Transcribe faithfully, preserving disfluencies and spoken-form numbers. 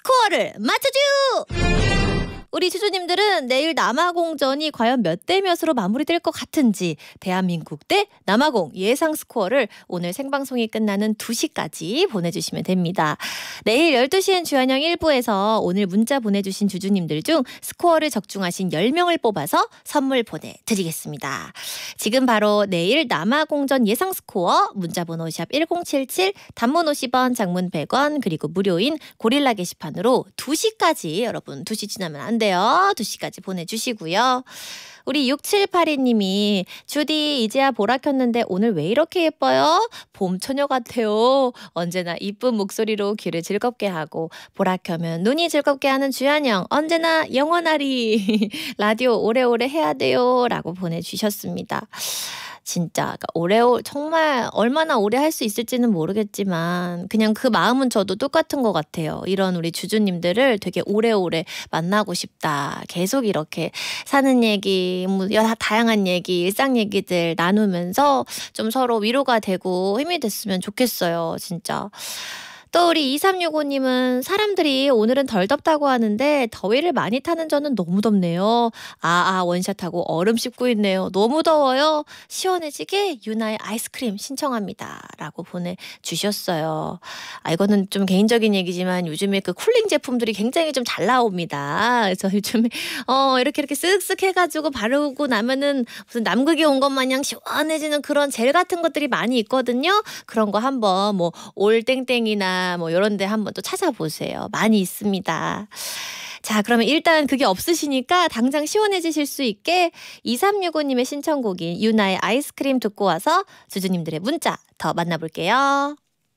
스코어를 맞춰줘! 우리 주주님들은 내일 남아공전이 과연 몇 대 몇으로 마무리될 것 같은지 대한민국 대 남아공 예상 스코어를 오늘 생방송이 끝나는 두 시까지 보내주시면 됩니다. 내일 열두 시엔 주한영 일 부에서 오늘 문자 보내주신 주주님들 중 스코어를 적중하신 열 명을 뽑아서 선물 보내드리겠습니다. 지금 바로 내일 남아공전 예상 스코어 문자번호 샵 일공칠칠 단문 오십 원 장문 백 원 그리고 무료인 고릴라 게시판으로 두 시까지 여러분 두 시 지나면 안 돼요. 두 시까지 보내주시고요. 우리 육칠팔이 님이 주디 이제야 보라 켰는데 오늘 왜 이렇게 예뻐요? 봄 처녀 같아요. 언제나 이쁜 목소리로 귀를 즐겁게 하고 보라 켜면 눈이 즐겁게 하는 주한영 언제나 영원하리. 라디오 오래오래 해야 돼요. 라고 보내주셨습니다. 진짜 오래오 정말 얼마나 오래 할 수 있을지는 모르겠지만 그냥 그 마음은 저도 똑같은 것 같아요. 이런 우리 주주님들을 되게 오래오래 만나고 싶다. 계속 이렇게 사는 얘기, 뭐 여러 다양한 얘기, 일상 얘기들 나누면서 좀 서로 위로가 되고 힘이 됐으면 좋겠어요. 진짜. 또 우리 이삼육오 님은 사람들이 오늘은 덜 덥다고 하는데 더위를 많이 타는 저는 너무 덥네요. 아아 원샷하고 얼음 씹고 있네요. 너무 더워요. 시원해지게 유나의 아이스크림 신청합니다. 라고 보내주셨어요. 아 이거는 좀 개인적인 얘기지만 요즘에 그 쿨링 제품들이 굉장히 좀 잘 나옵니다. 그래서 요즘에 어 이렇게 이렇게 쓱쓱 해가지고 바르고 나면은 무슨 남극에 온 것 마냥 시원해지는 그런 젤 같은 것들이 많이 있거든요. 그런 거 한번 뭐 올땡땡이나 뭐 이런 데 한번 또 찾아보세요. 많이 있습니다. 자, 그러면 일단 그게 없으시니까 당장 시원해지실 수 있게 이삼육오 님의 신청곡인 유나의 아이스크림 듣고 와서 주주님들의 문자 더 만나볼게요.